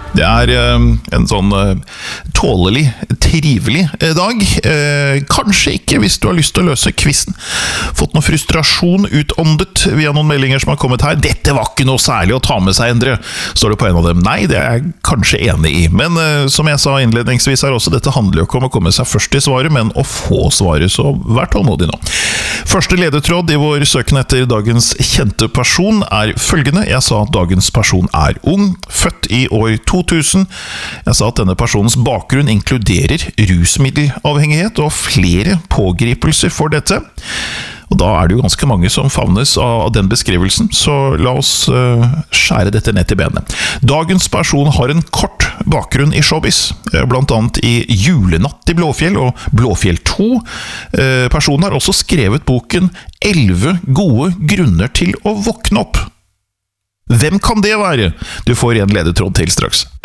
Det en sånn tålelig, trivelig dag. Kanskje ikke hvis du har lyst til å løse quizen. Fått noe frustrasjon utåndet via noen meldinger som har kommet her. Dette var ikke noe særlig å ta med seg, Endre. Står det på en av dem. Nei, det jeg kanskje enig i. Men som jeg sa innledningsvis her også, dette handler jo ikke om å komme seg først til svaret, men å få svaret, så vær tålmodig nå. Første ledetråd i vår søken etter dagens kjente person følgende. Jeg sa at dagens person ung, født i år 2000. Jeg sa at denne personens bakgrunn inkluderer rusmiddelavhengighet og flere pågripelser for dette. Og da det jo ganske mange som favnes av den beskrivelsen, så la oss skjære dette ned til benet. Dagens person har en kort bakgrunn i showbiz, blant annet i Julenatt i Blåfjell og Blåfjell 2. Personen har også skrevet boken 11 gode grunner til å våkne opp. Hvem kan det være? Du får en ledetråd til straks.